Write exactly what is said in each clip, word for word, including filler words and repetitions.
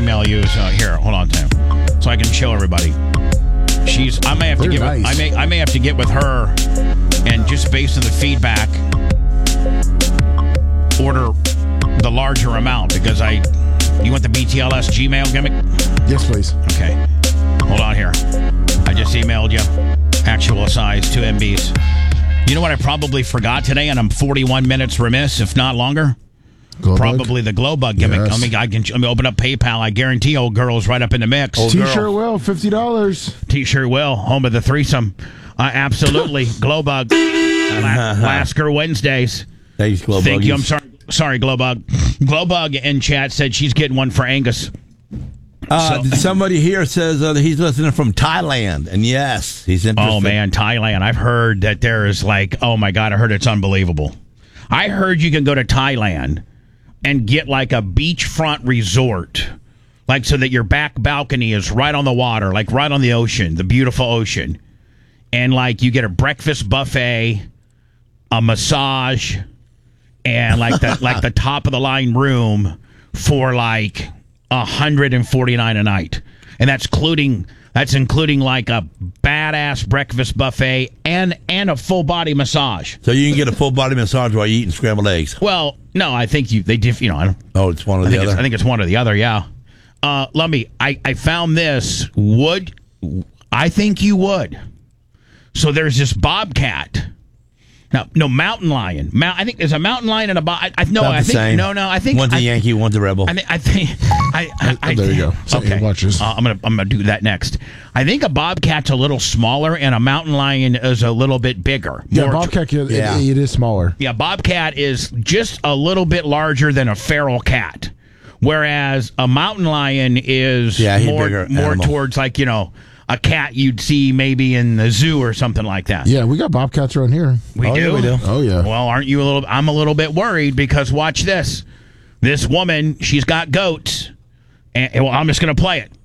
email you. So here, hold on, Tim, so I can show everybody. She's. I may have They're to get. nice. With, I may. I may have to get with her, and just based on the feedback, order the larger amount because I. You want the B T L S Gmail gimmick? Yes, please. Okay. Hold on here. I just emailed you. Actual size, two M Bs. You know what I probably forgot today, and I'm forty-one minutes remiss, if not longer? Glow Probably bug? the glow bug gimmick. Yes. I mean, I can let me open up PayPal. I guarantee old girl's right up in the mix. Old T-shirt girl. will, fifty dollars. T-shirt will. Home of the threesome. Uh, absolutely. Glow bug. La- Lasker Wednesdays. Thanks, Glow Thank you. I'm Buggies. sorry. Sorry, Glowbug. Glowbug in chat said she's getting one for Angus. Uh, So- somebody here says uh, that he's listening from Thailand, and yes, he's interested. Oh, man, Thailand. I've heard that there is like, oh, my God, I heard it's unbelievable. I heard you can go to Thailand and get like a beachfront resort, like so that your back balcony is right on the water, like right on the ocean, the beautiful ocean. And like you get a breakfast buffet, a massage, and like the like the top of the line room for like one hundred forty-nine a night. And that's including that's including like a badass breakfast buffet and and a full body massage. So you can get a full body massage while you're eating scrambled eggs. Well, no, I think you they diff, you know, I don't Oh, it's one or I the think, other. it's, I think it's one or the other, yeah. Uh, let me, I, I found this. Would, I think you would. So there's this bobcat. No, no, mountain lion. Mount, I think there's a mountain lion and a bob. I, I, no, About I the think, same. no, no, I think. One's a I, Yankee, one's a Rebel. I, think- I think. I, I, I, There you go. So, Okay, watch this. Uh, I'm gonna I'm gonna do that next. I think a bobcat's a little smaller and a mountain lion is a little bit bigger. Yeah, More bobcat, it, Yeah. it, it is smaller. Yeah, bobcat is just a little bit larger than a feral cat, whereas a mountain lion is Yeah, he's more bigger more animal. towards like you know a cat you'd see maybe in the zoo or something like that. Yeah, we got bobcats around here. we Oh, do. yeah, we do. Oh, yeah. Well, aren't you a little? I'm a little bit worried because watch this. This woman, she's got goats, and well, I'm just gonna play it.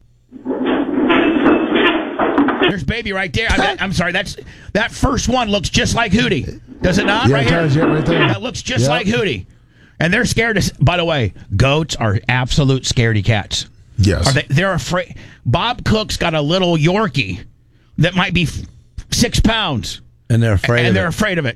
There's baby right there. I, I'm sorry. That's that first one looks just like Hootie, does it not? Yeah, right it here. does, yeah, right there. That looks just Yep. like Hootie, and they're scared. Of, by the way, goats are absolute scaredy cats. Yes. Are they? They're afraid. Bob Cook's got a little Yorkie that might be f- six pounds, and they're afraid and of they're it. afraid of it.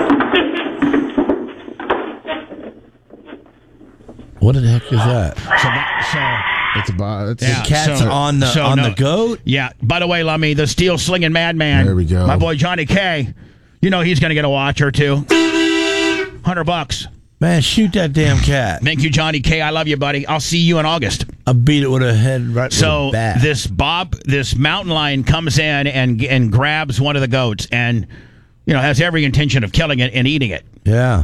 What the heck is that? So, that, It's a bo- it's Yeah. The cat's so- on the so on no- the goat? so yeah. By the way, Lummy, the steel slinging madman. There we go. My boy Johnny K. You know he's going to get a watch or two. Hundred bucks. Man, shoot that damn cat. Thank you, Johnny K. I love you, buddy. I'll see you in August. I beat it with a head right So with a bat. this Bob, this mountain lion comes in and and grabs one of the goats and you know has every intention of killing it and eating it. Yeah.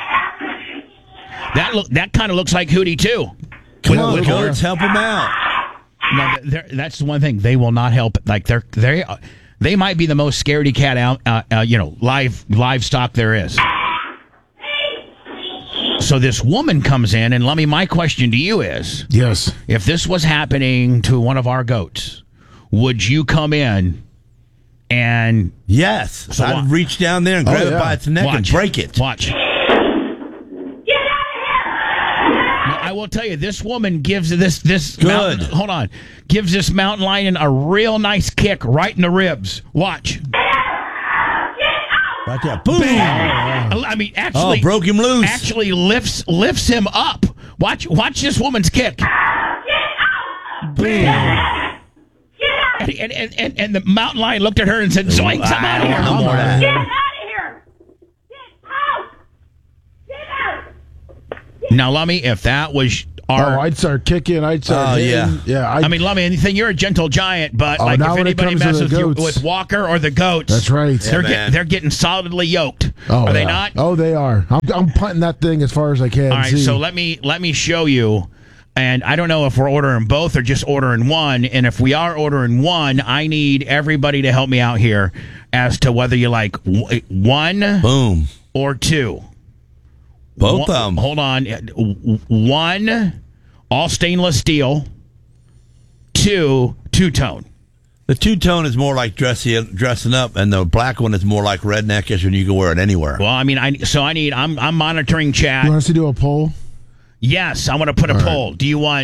That look that kind of looks like Hootie too. Come With- on, with- goats, help him out. No, they're- that's the one thing they will not help. Like they're they they might be the most scaredy cat out, uh, uh, you know, live livestock there is. So this woman comes in, and let me. My question to you is: Yes. if this was happening to one of our goats, would you come in and Yes. So I'd what? reach down there and grab Oh, it yeah. by its neck and watch break it. Watch. I will tell you, this woman gives this this Good. mountain, hold on, gives this mountain lion a real nice kick right in the ribs. Watch. Right there. Boom. I mean, actually, Oh, broke him loose. Actually, lifts lifts him up. Watch, watch this woman's kick. And, and, and, and the mountain lion looked at her and said, "Zoinks! I'm out of here." No more of that. Get out of here! Get out! Get out! Now, Lummy, if that was Oh, our, I'd start kicking. I'd start Oh, hitting. yeah. Yeah. I'd, I mean, Lummy, anything. You're a gentle giant, but Oh, like now if when it anybody comes to the messes with, goats. with Walker or the goats, That's right. They're Yeah, get, man. they're getting solidly yoked. Oh, are they yeah. not? Oh, they are. I'm, I'm punting that thing as far as I can. All right, see. so let me let me show you. And I don't know if we're ordering both or just ordering one. And if we are ordering one, I need everybody to help me out here as to whether you like w- one Boom. or two. Both One- of them. Hold on. One, all stainless steel. Two, two-tone. The two-tone is more like dressy, dressing up, and the black one is more like redneckish, and you can wear it anywhere. Well, I mean, I so I need. I'm I'm monitoring chat. you want us to do a poll? Yes, I want to put a All right. poll. Do you want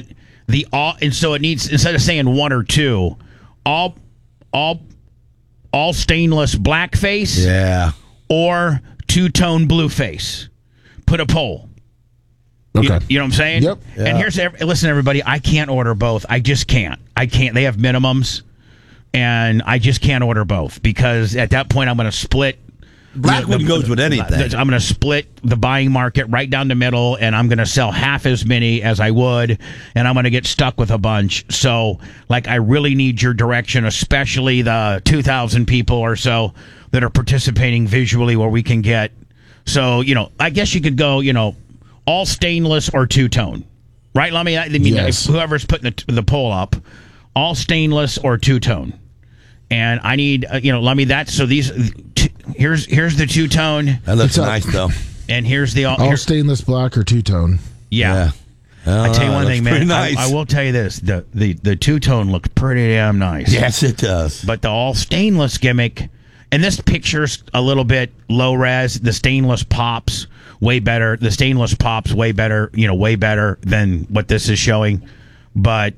the all, and so it needs, instead of saying one or two, all, all, all stainless black face, Yeah. or two tone blue face. Put a poll. Okay. You, you know what I'm saying? Yep. And Yeah. here's every, listen, everybody. I can't order both. I just can't. I can't. They have minimums, and I just can't order both because at that point I'm going to split. Black you know, one the- goes with anything. I'm going to split the buying market right down the middle, and I'm going to sell half as many as I would, and I'm going to get stuck with a bunch. So, like, I really need your direction, especially the two thousand people or so that are participating visually, where we can get. So, you know, I guess you could go, you know, all stainless or two tone, right? Let me. I mean, Yes. if whoever's putting the, the poll up, all stainless or two tone, and I need, uh, you know, let me that. So these, t- here's here's the two tone, That looks It's a- nice, though. and here's the all. All here- stainless black or two tone. yeah. I tell you one thing, man. Nice. I, I will tell you this: the the the two tone looks pretty damn nice. Yes, it does. But the all stainless gimmick, and this picture's a little bit low res. The stainless pops way better. The stainless pops way better. You know, way better than what this is showing. But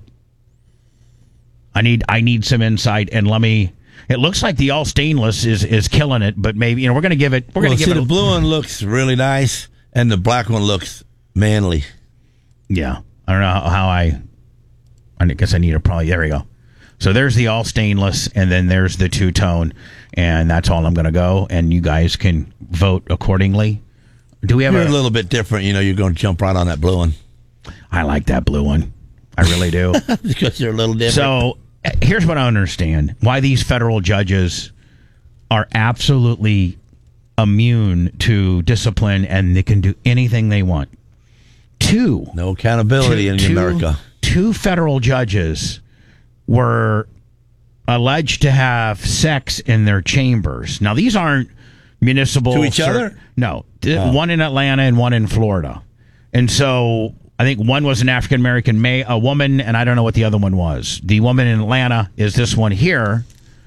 I need I need some insight, and let me. It looks like the all stainless is is killing it, but maybe you know we're going to give it. We're well, going to see, give it. the A, blue one looks really nice, and the black one looks manly. Yeah, I don't know how, how I. I guess I need to probably. There we go. So there's the all stainless, and then there's the two tone, and that's all I'm going to go. And you guys can vote accordingly. Do we have You're a? a little bit different. You know, you're going to jump right on that blue one I like that blue one. I really do. because you're a little different. So uh, here's what I understand: why these federal judges are absolutely immune to discipline, and they can do anything they want. Two. no accountability in two, America. Two federal judges were alleged to have sex in their chambers. Now, these aren't municipal. To each other? No. Th- Oh. One in Atlanta and one in Florida. And so I think one was an African American ma- a woman, and I don't know what the other one was. The woman in Atlanta is this one here.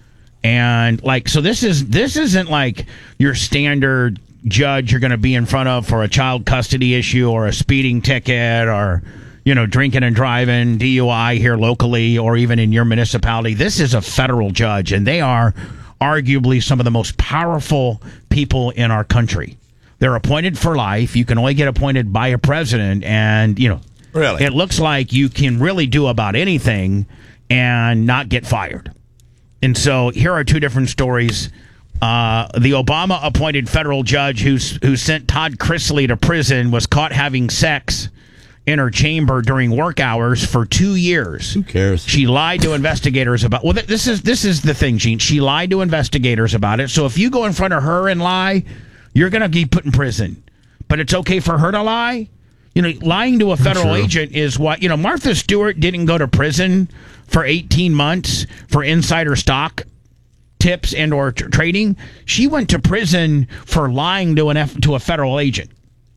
And like, so this is this isn't like your standard judge you're going to be in front of for a child custody issue or a speeding ticket or, you know, drinking and driving, D U I here locally or even in your municipality. This is a federal judge, and they are arguably some of the most powerful people in our country. They're appointed for life. You can only get appointed by a president, and, you know, Really? it looks like you can really do about anything and not get fired. And so here are two different stories. Uh, the Obama-appointed federal judge who's, who sent Todd Chrisley to prison was caught having sex in her chamber during work hours for two years. Who cares? She lied to investigators about. Well, th- this is this is the thing, Gene. She lied to investigators about it. So if you go in front of her and lie, you're going to be put in prison. But it's okay for her to lie. You know, lying to a federal True. agent is what, you know, Martha Stewart didn't go to prison for eighteen months for insider stock tips and or tr- trading. She went to prison for lying to an F- to a federal agent.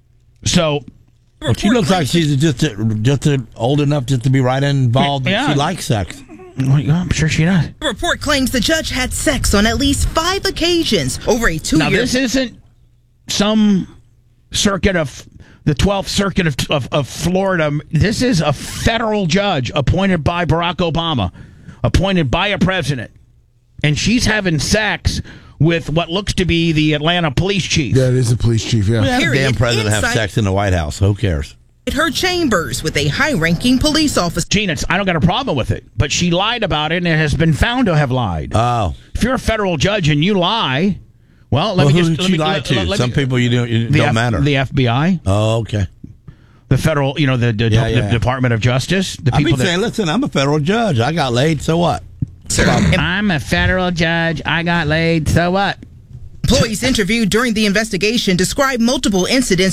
So Well, she looks like she's just a, just a old enough just to be right involved. Yeah. She likes sex. well, yeah, I'm sure she does. The report claims the judge had sex on at least five occasions over a two-year. Now this isn't some circuit of the twelfth Circuit of, of, of Florida. This is a federal judge appointed by Barack Obama, appointed by a president. And she's having sex with what looks to be the Atlanta police chief. Yeah, it is the police chief. Yeah. Yeah, the Period. damn president have Inside- sex in the White House. Who cares? her chambers with a high-ranking police officer. Gene, it's, I don't got a problem with it, but she lied about it and it has been found to have lied. Oh. If you're a federal judge and you lie, well, let Well, me who just did let she me- lie let- to? let- let Some me- people you don't, you the don't F- matter. The F B I, Oh, okay. the federal, you know, the, the, Yeah, the yeah. Department of Justice, the I people be that saying, listen, I'm a federal judge. I got laid, so what? I'm a federal judge. I got laid. So what? Employees interviewed during the investigation described multiple incidents